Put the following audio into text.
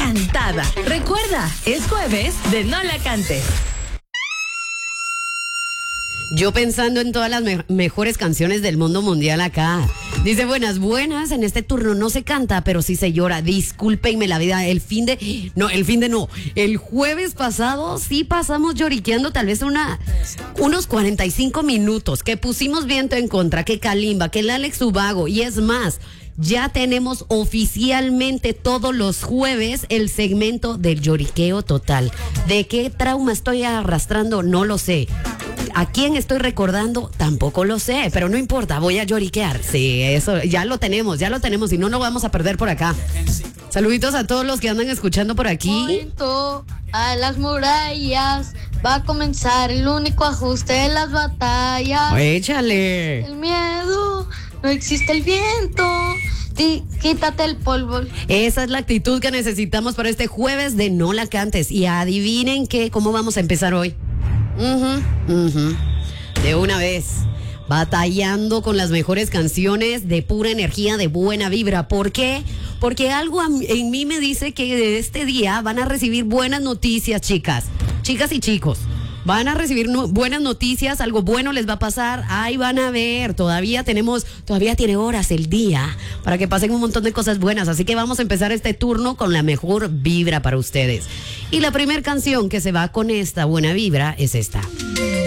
cantada. Recuerda, es jueves de No la cantes. Yo pensando en todas las mejores canciones del mundo mundial acá. Dice, buenas, en este turno no se canta, pero sí se llora. Discúlpenme la vida, el jueves pasado sí pasamos lloriqueando tal vez unos 45 minutos, que pusimos viento en contra, que Kalimba, que el Alex Ubago, y es más, ya tenemos oficialmente todos los jueves el segmento del lloriqueo total. ¿De qué trauma estoy arrastrando? No lo sé. ¿A quién estoy recordando? Tampoco lo sé, pero no importa, voy a lloriquear. Sí, eso ya lo tenemos, y no lo vamos a perder por acá. Saluditos a todos los que andan escuchando por aquí. Junto a las murallas va a comenzar el único ajuste de las batallas. Échale. El miedo, no existe el viento. Quítate el polvo. Esa es la actitud que necesitamos para este jueves de No la cantes. Y adivinen cómo vamos a empezar hoy. De una vez, batallando con las mejores canciones de pura energía, de buena vibra. ¿Por qué? Porque algo en mí me dice que de este día van a recibir buenas noticias, chicas y chicos. Van a recibir buenas noticias, algo bueno les va a pasar. Ahí van a ver, todavía tiene horas el día para que pasen un montón de cosas buenas. Así que vamos a empezar este turno con la mejor vibra para ustedes. Y la primera canción que se va con esta buena vibra es esta.